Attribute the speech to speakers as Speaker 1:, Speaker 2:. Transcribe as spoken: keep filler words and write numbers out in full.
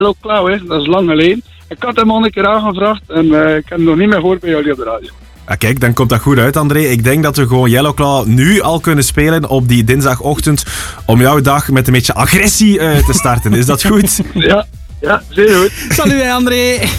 Speaker 1: Yellow Claw is, dat is lang geleden. Ik had hem al een keer aangevraagd en uh, ik heb hem nog niet meer gehoord bij jullie op de radio.
Speaker 2: Ah, kijk, dan komt dat goed uit, André. Ik denk dat we gewoon Yellow Claw nu al kunnen spelen op die dinsdagochtend om jouw dag met een beetje agressie uh, te starten. Is dat goed?
Speaker 1: Ja, ja, zeer goed.
Speaker 3: Salut, André.